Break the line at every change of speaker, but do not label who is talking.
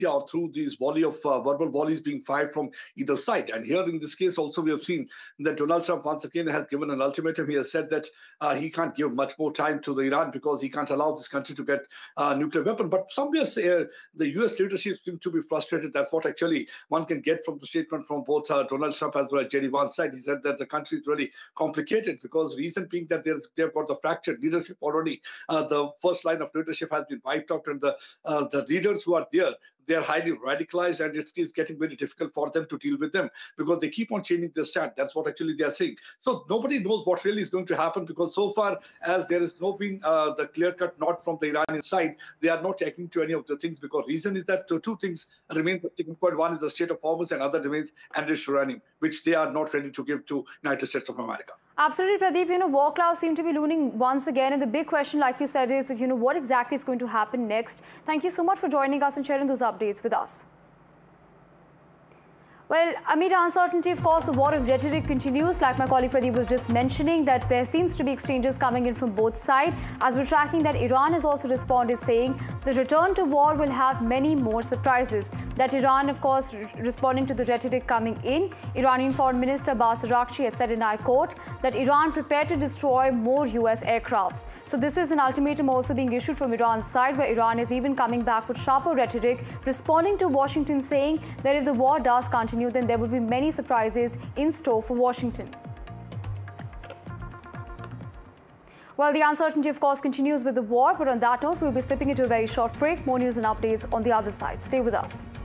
or through these volley of verbal volleys being fired from either side. And here in this case also we have seen that Donald Trump once again has given an ultimatum. He has said that he can't give much more time to the Iran because he can't allow this country to get a nuclear weapon. But somewhere the US leadership seems to be frustrated. That's what actually one can get from the statement from both Donald Trump as well as JD Vance side. He said that the country is really complicated because reason being that they've got the fractured leadership already. The first line of leadership has been wiped out, and the leaders who are there, they're highly radicalized, and it is getting very difficult for them to deal with them because they keep on changing their stand. That's what actually they are saying. So nobody knows what really is going to happen because so far as there is no being the clear-cut nod from the Iranian side, they are not taking to any of the things because reason is that two things remain the sticking point. One is the Strait of Hormuz and other remains enriched uranium, which they are not ready to give to United States of America.
Absolutely, Pradeep. War clouds seem to be looming once again. And the big question, like you said, is, what exactly is going to happen next? Thank you so much for joining us and sharing those updates with us. Well, amid uncertainty, of course, the war of rhetoric continues. Like my colleague Pradeep was just mentioning, that there seems to be exchanges coming in from both sides. As we're tracking that, Iran has also responded saying the return to war will have many more surprises. That Iran, of course, responding to the rhetoric coming in, Iranian Foreign Minister Abbas Araghchi had said, and I quote, that Iran prepared to destroy more US aircrafts. So this is an ultimatum also being issued from Iran's side, where Iran is even coming back with sharper rhetoric, responding to Washington, saying that if the war does continue, then there will be many surprises in store for Washington. Well, the uncertainty, of course, continues with the war. But on that note, we'll be slipping into a very short break. More news and updates on the other side. Stay with us.